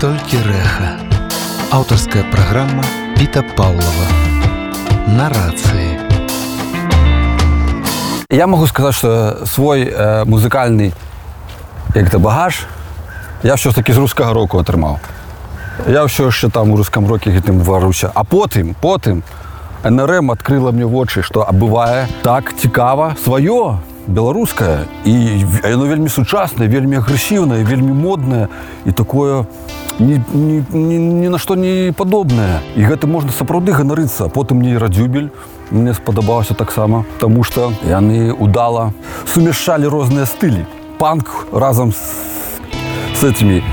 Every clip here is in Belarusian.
Толькі рэха. Аўтарская праграма Піта Паўлова. На рацыі. Я могу сказать, что свой музыкальный багаж я все ж таки з рускага року атрымаў. Я все ще там у рускам роке гэтым варуся. А потым НРМ адкрыла мне вочы, што бывае так цікава сваё, беларускае. І яно вельмі сучаснае, вельмі агрэсіўнае, вельмі моднае і такое ні на што не падобнае. І гэта можна сапраўды ганарыцца. Потым мне і радзюбель мне спадабаўся таксама, таму што яны удала сумяшчалі розныя стылі. Панк разам з этими,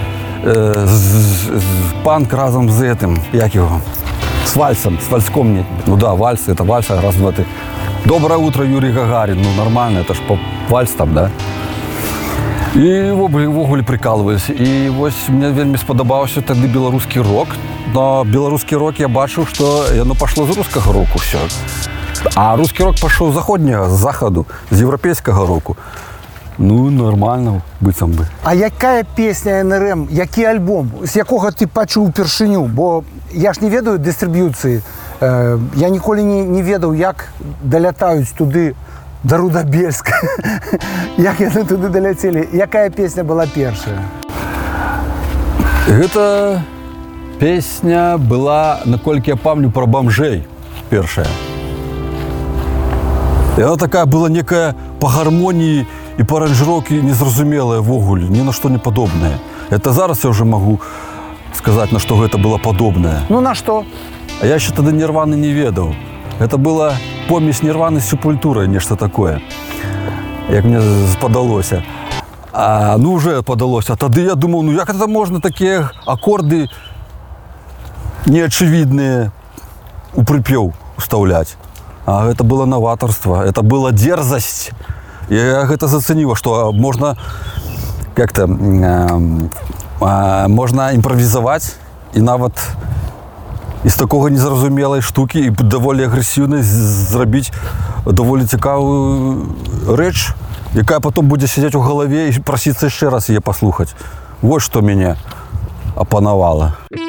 панк разам з этим, як його, с вальсом, с вальском нет. Ну да, вальс, это вальс, раз, два, три. Доброе утро, Юрий Гагарин. Ну нормально, это ж вальс там, да? І ввогуле прикалывались. І вось мне вельмі спадабаўся тады беларускі рок. Но беларускі рок я бачыў, што яно пашло з рускага року ўсё. А рускі рок пашоў з заходняга, з захаду, з еўрапейскага року. Ну, нормально, быццам бы. А якая песня НРМ, які альбом, з якога ты пачуў упершыню? Бо я ж не ведаю дыстрыб'юцыі. Я ніколі не ведаў, як далятаюць туды да Рудабельска. Як яны туды даляцелі? Якая песня была першая? Гэта песня была, наколькі я памятаю, пра бамжэй першая. І она такая была некая па гармоніі і па аранжыроўкі незразумелая ввогуле, ні на што не падобная. Это зараз я ўжо магу сказаць, на што гэта было падобнае. Ну на што? А я яшчэ тады Нірваны не ведаў. Гэта была помесь Нірваны з Сепультурай, нешта такое, як мне падалося. Ну, уже падалося. А тады я думаў, ну як это можна такія акорды неачевидныя у прыпеў устаўляць? А гэта было новаторство, это была дерзость. Я гэта зацэніла, што можна как-то можна імправізаваць і нават из такого незразумелой штуки и довольно агрессивной зрабіць довольно цікавую рэч, якая потом будет сидеть у голове и проситься еще раз ее послухать. Вот что меня опановало.